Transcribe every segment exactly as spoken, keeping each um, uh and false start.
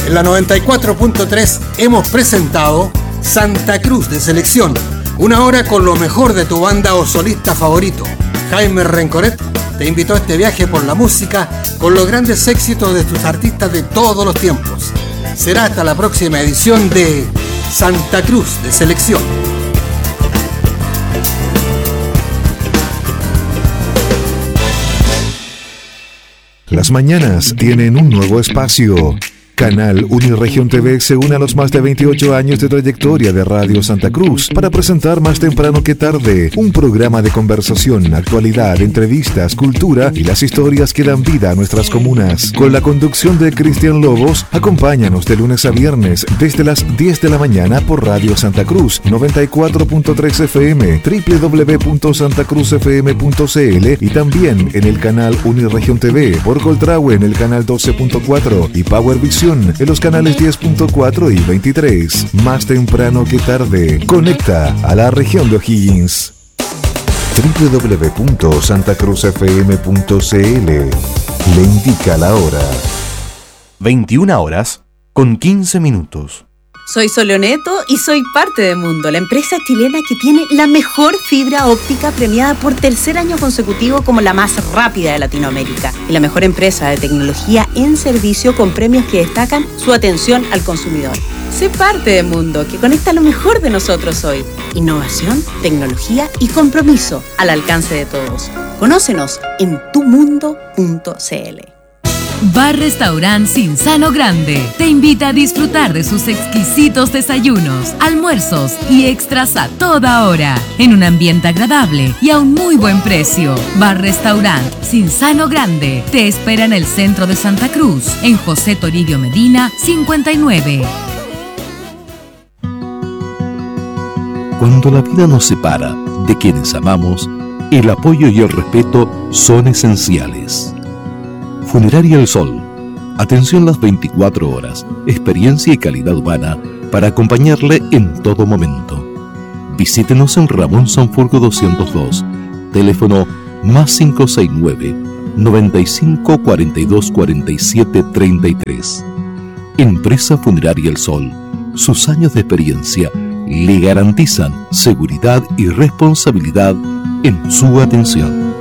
En la noventa y cuatro punto tres hemos presentado Santa Cruz de Selección, una hora con lo mejor de tu banda o solista favorito. Jaime Rencoret te invitó a este viaje por la música con los grandes éxitos de tus artistas de todos los tiempos. Será hasta la próxima edición de Santa Cruz de Selección. Las mañanas tienen un nuevo espacio. Canal Uniregión T V se une a los más de veintiocho años de trayectoria de Radio Santa Cruz para presentar Más Temprano que Tarde, un programa de conversación, actualidad, entrevistas, cultura y las historias que dan vida a nuestras comunas. Con la conducción de Cristian Lobos, acompáñanos de lunes a viernes desde las diez de la mañana por Radio Santa Cruz noventa y cuatro punto tres F M, doble u doble u doble u punto santa cruz f m punto c l y también en el canal Uniregión T V, por Coltrahue en el canal doce punto cuatro y Power Vision en los canales diez punto cuatro y veintitrés. Más temprano que tarde, conecta a la región de O'Higgins. doble u doble u doble u punto santa cruz f m punto c l le indica la hora. veintiuna horas con quince minutos. Soy Soleoneto y soy parte de Mundo, la empresa chilena que tiene la mejor fibra óptica premiada por tercer año consecutivo como la más rápida de Latinoamérica y la mejor empresa de tecnología en servicio con premios que destacan su atención al consumidor. Sé parte de Mundo, que conecta lo mejor de nosotros hoy. Innovación, tecnología y compromiso al alcance de todos. Conócenos en tu mundo punto c l. Bar Restaurant Cinzano Grande te invita a disfrutar de sus exquisitos desayunos, almuerzos y extras a toda hora, en un ambiente agradable y a un muy buen precio. Bar Restaurant Cinzano Grande te espera en el centro de Santa Cruz, en José Toribio Medina cincuenta y nueve. Cuando la vida nos separa de quienes amamos, el apoyo y el respeto son esenciales. Funeraria El Sol. Atención las veinticuatro horas, experiencia y calidad humana para acompañarle en todo momento. Visítenos en Ramón Sanfurgo doscientos dos, teléfono más cinco seis nueve, noventa y cinco cuarenta y dos cuarenta y siete treinta y tres. Empresa Funeraria El Sol. Sus años de experiencia le garantizan seguridad y responsabilidad en su atención.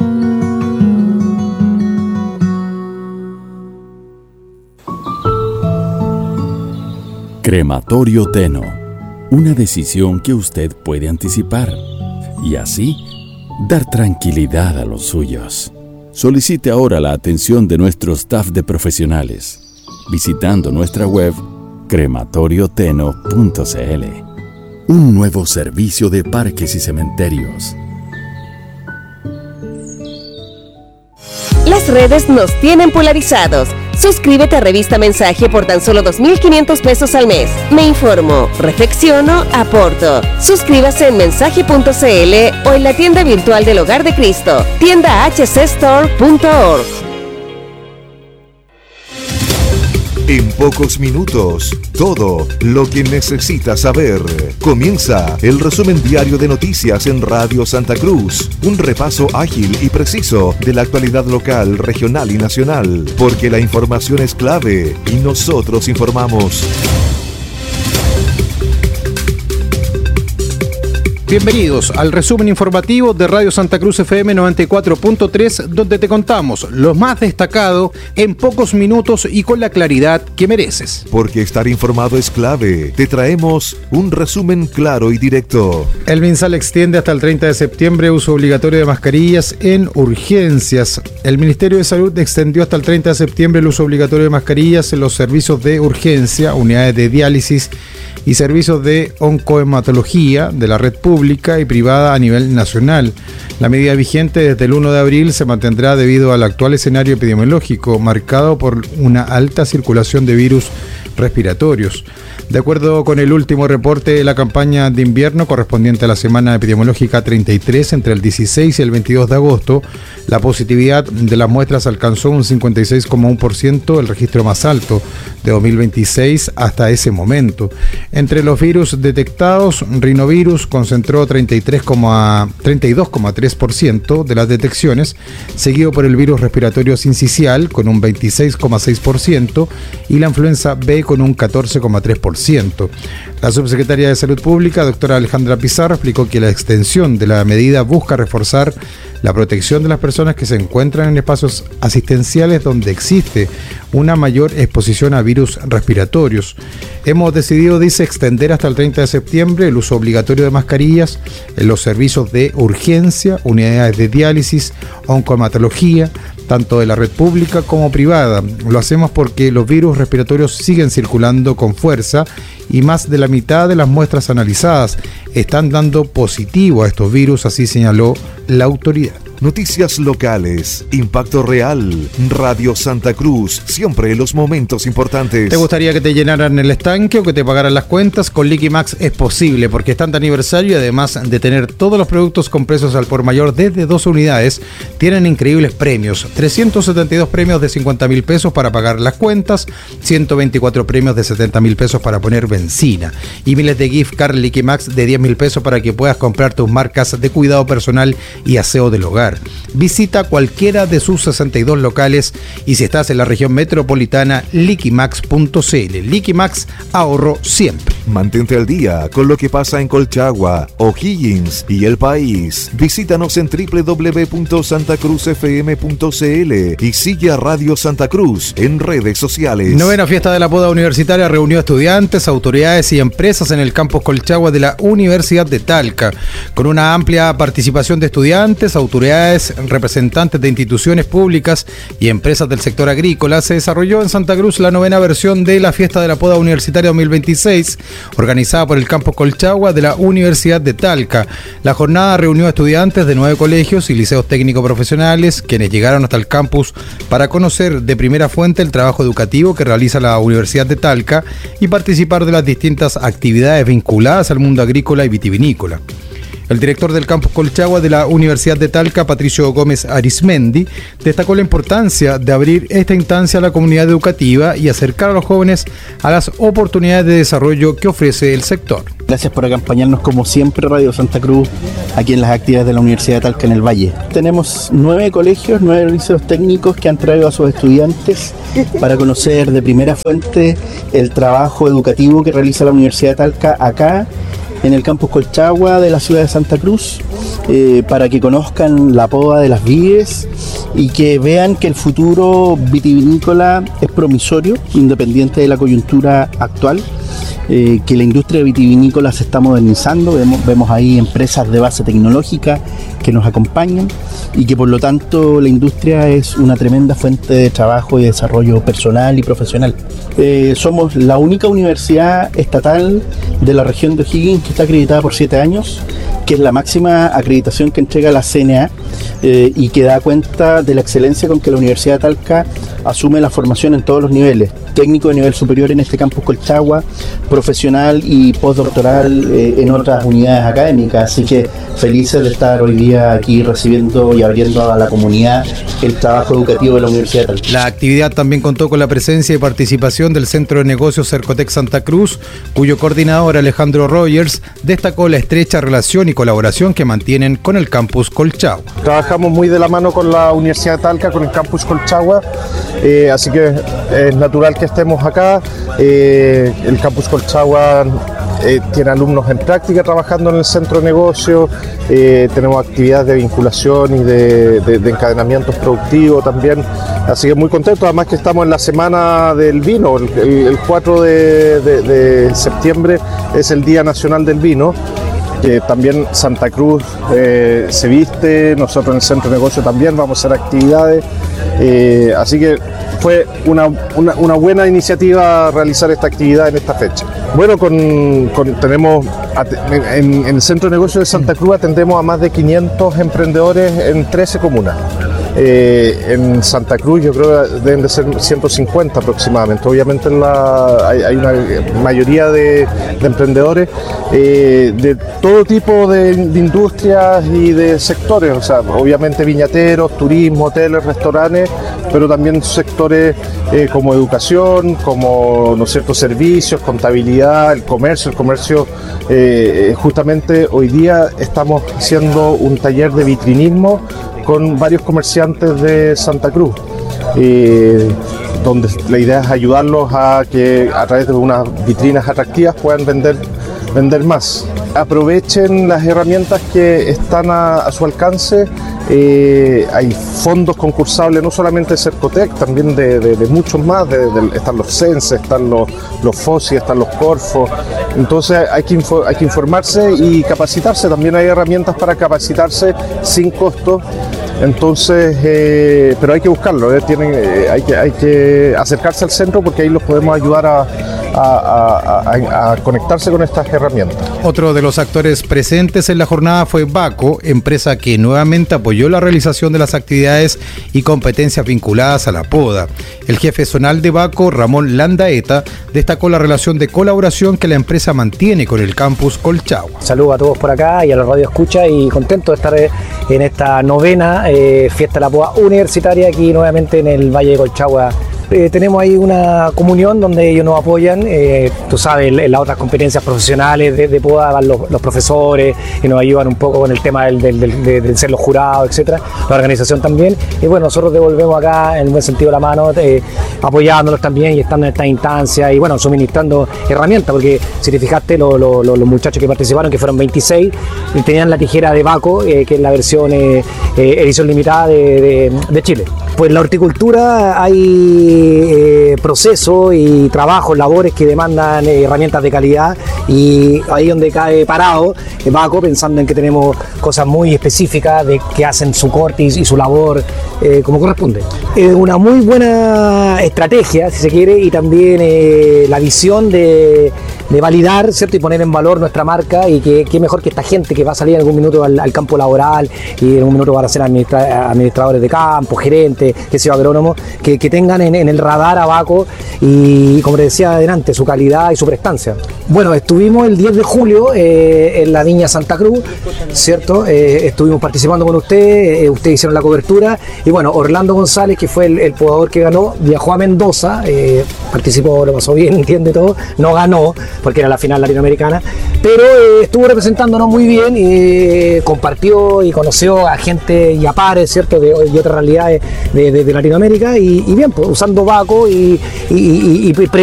Crematorio Teno, una decisión que usted puede anticipar y así dar tranquilidad a los suyos. Solicite ahora la atención de nuestro staff de profesionales visitando nuestra web crematorio teno punto c l. Un nuevo servicio de parques y cementerios. Las redes nos tienen polarizados. Suscríbete a Revista Mensaje por tan solo dos mil quinientos pesos al mes. Me informo, reflexiono, aporto. Suscríbase en mensaje punto c l o en la tienda virtual del Hogar de Cristo, tienda h c store punto org. En pocos minutos, todo lo que necesitas saber. Comienza el resumen diario de noticias en Radio Santa Cruz. Un repaso ágil y preciso de la actualidad local, regional y nacional. Porque la información es clave y nosotros informamos. Bienvenidos al resumen informativo de Radio Santa Cruz F M noventa y cuatro punto tres, donde te contamos lo más destacado en pocos minutos y con la claridad que mereces. Porque estar informado es clave. Te traemos un resumen claro y directo. El MinSal extiende hasta el treinta de septiembre uso obligatorio de mascarillas en urgencias. El Ministerio de Salud extendió hasta el treinta de septiembre el uso obligatorio de mascarillas en los servicios de urgencia, unidades de diálisis y servicios de oncohematología de la red pública y privada a nivel nacional. La medida vigente desde el primero de abril se mantendrá debido al actual escenario epidemiológico marcado por una alta circulación de virus respiratorios. De acuerdo con el último reporte de la campaña de invierno correspondiente a la semana epidemiológica treinta y tres, entre el dieciséis y el veintidós de agosto, la positividad de las muestras alcanzó un cincuenta y seis coma uno por ciento, el registro más alto de dos mil veintiséis hasta ese momento. Entre los virus detectados, rinovirus concentró treinta y tres, treinta y dos coma tres por ciento de las detecciones, seguido por el virus respiratorio sincicial con un veintiséis coma seis por ciento y la influenza B dijo en un catorce coma tres por ciento. La subsecretaria de Salud Pública, doctora Alejandra Pizarro, explicó que la extensión de la medida busca reforzar la protección de las personas que se encuentran en espacios asistenciales donde existe una mayor exposición a virus respiratorios. Hemos decidido, dice, extender hasta el treinta de septiembre el uso obligatorio de mascarillas en los servicios de urgencia, unidades de diálisis, oncohematología, tanto de la red pública como privada. Lo hacemos porque los virus respiratorios siguen circulando con fuerza y más de la mitad de las muestras analizadas están dando positivo a estos virus, así señaló la autoridad. Noticias locales, impacto real, Radio Santa Cruz, siempre en los momentos importantes. ¿Te gustaría que te llenaran el estanque o que te pagaran las cuentas? Con Liquimax es posible porque están de aniversario y además de tener todos los productos con precios al por mayor desde dos unidades, tienen increíbles premios. trescientos setenta y dos premios de cincuenta mil pesos para pagar las cuentas, ciento veinticuatro premios de setenta mil pesos para poner benzina y miles de gift card Liquimax de diez mil pesos para que puedas comprar tus marcas de cuidado personal y aseo del hogar. Visita cualquiera de sus sesenta y dos locales y si estás en la región metropolitana, liquimax punto c l. Liquimax, ahorro siempre. Mantente al día con lo que pasa en Colchagua, O'Higgins y el país. Visítanos en doble u doble u doble u punto santa cruz f m punto c l y sigue a Radio Santa Cruz en redes sociales. Novena fiesta de la poda universitaria reunió estudiantes, autoridades y empresas en el campus Colchagua de la Universidad de Talca, con una amplia participación de estudiantes, autoridades, representantes de instituciones públicas y empresas del sector agrícola. Se desarrolló en Santa Cruz la novena versión de la Fiesta de la Poda Universitaria dos mil veintiséis, organizada por el campus Colchagua de la Universidad de Talca. La jornada reunió a estudiantes de nueve colegios y liceos técnico-profesionales, quienes llegaron hasta el campus para conocer de primera fuente el trabajo educativo que realiza la Universidad de Talca y participar de las distintas actividades vinculadas al mundo agrícola y vitivinícola. El director del campus Colchagua de la Universidad de Talca, Patricio Gómez Arismendi, destacó la importancia de abrir esta instancia a la comunidad educativa y acercar a los jóvenes a las oportunidades de desarrollo que ofrece el sector. Gracias por acompañarnos como siempre, Radio Santa Cruz, aquí en las actividades de la Universidad de Talca en el Valle. Tenemos nueve colegios, nueve liceos técnicos que han traído a sus estudiantes para conocer de primera fuente el trabajo educativo que realiza la Universidad de Talca acá en el campus Colchagua de la ciudad de Santa Cruz, eh, para que conozcan la poda de las vides y que vean que el futuro vitivinícola es promisorio, independiente de la coyuntura actual, eh, que la industria vitivinícola se está modernizando, vemos, vemos ahí empresas de base tecnológica que nos acompañan y que por lo tanto la industria es una tremenda fuente de trabajo y desarrollo personal y profesional. Eh, somos la única universidad estatal de la región de O'Higgins que está acreditada por siete años, que es la máxima acreditación que entrega la C N A eh, y que da cuenta de la excelencia con que la Universidad de Talca asume la formación en todos los niveles, técnico de nivel superior en este campus Colchagua, profesional y postdoctoral eh, en otras unidades académicas, así que felices de estar hoy día aquí recibiendo y abriendo a la comunidad el trabajo educativo de la Universidad de Talca. La actividad también contó con la presencia y participación del Centro de Negocios Cercotec Santa Cruz, cuyo coordinador Alejandro Rogers destacó la estrecha relación y colaboración que mantienen con el campus Colchagua. Trabajamos muy de la mano con la Universidad de Talca, con el campus Colchagua, eh, así que es natural que estemos acá. Eh, el campus Colchagua eh, tiene alumnos en práctica trabajando en el centro de negocios, eh, tenemos actividades de vinculación y de, de, de encadenamientos productivos también, así que muy contentos, además que estamos en la semana del vino, el, el, el cuatro de, de, de septiembre es el Día Nacional del Vino, que también Santa Cruz eh, se viste, nosotros en el centro de negocio también vamos a hacer actividades, eh, así que fue una, una, una buena iniciativa realizar esta actividad en esta fecha. Bueno, con, con, tenemos en, en el centro de negocio de Santa Cruz atendemos a más de quinientos emprendedores en trece comunas. Eh, en Santa Cruz yo creo que deben de ser ciento cincuenta aproximadamente. Obviamente en la, hay, hay una mayoría de, de emprendedores eh, de todo tipo de, de industrias y de sectores, o sea, obviamente viñateros, turismo, hoteles, restaurantes, pero también sectores eh, como educación, como, ¿no es cierto?, servicios, contabilidad, el comercio. El comercio, eh, justamente hoy día estamos haciendo un taller de vitrinismo con varios comerciantes de Santa Cruz. Eh, donde la idea es ayudarlos a que a través de unas vitrinas atractivas puedan vender, vender más. Aprovechen las herramientas que están a, a su alcance. Eh, hay fondos concursables, no solamente de Cercotec, también de, de, de muchos más, de, de, están los Sense, están los, los FOSI, están los Corfo. Entonces hay que, info, hay que informarse y capacitarse. También hay herramientas para capacitarse sin costo. Entonces, eh, pero hay que buscarlo, eh, tienen, eh, hay, que, hay que acercarse al centro porque ahí los podemos ayudar a, a, a, a, a conectarse con estas herramientas. Otro de los actores presentes en la jornada fue Vaco, empresa que nuevamente apoyó la realización de las actividades y competencias vinculadas a la poda. El jefe zonal de Vaco, Ramón Landaeta, destacó la relación de colaboración que la empresa mantiene con el campus Colchagua. Saludos a todos por acá y a la radio escucha y contento de estar en esta novena Eh, fiesta de la poda universitaria aquí nuevamente en el Valle de Colchagua. Eh, tenemos ahí una comunión donde ellos nos apoyan, eh, tú sabes, en, en las otras competencias profesionales de, de poda van los, los profesores y nos ayudan un poco con el tema del, del, del, del, del ser los jurados, etcétera, la organización también, y bueno, nosotros devolvemos acá en buen sentido la mano, eh, apoyándolos también y estando en esta instancia y bueno, suministrando herramientas, porque si te fijaste lo, lo, lo, los muchachos que participaron, que fueron veintiséis, tenían la tijera de Vaco, eh, que es la versión eh, eh, edición limitada de, de, de Chile. Pues la horticultura hay Eh, procesos y trabajos, labores que demandan eh, herramientas de calidad y ahí donde cae parado eh, Vaco, pensando en que tenemos cosas muy específicas de que hacen su corte y, y su labor eh, como corresponde. Es eh, una muy buena estrategia, si se quiere, y también eh, la visión de, de validar, ¿cierto? Y poner en valor nuestra marca y que, que mejor que esta gente que va a salir en algún minuto al, al campo laboral y en un minuto van a ser administra administradores de campo, gerentes, que sea agrónomos, que, que tengan en, en el radar a Vaco y, como les decía adelante, su calidad y su prestancia. Bueno, estuvimos el diez de julio eh, en la Viña Santa Cruz, ¿cierto? Eh, estuvimos participando con ustedes, eh, ustedes hicieron la cobertura y bueno, Orlando González, que fue el, el podador que ganó, viajó a Mendoza, eh, participó, lo pasó bien, entiende todo, no ganó porque era la final latinoamericana, pero eh, estuvo representándonos muy bien y eh, compartió y conoció a gente y a pares, ¿cierto? De, y otras realidades de, de, de Latinoamérica y, y bien, pues, usando Vaco y, y, y, y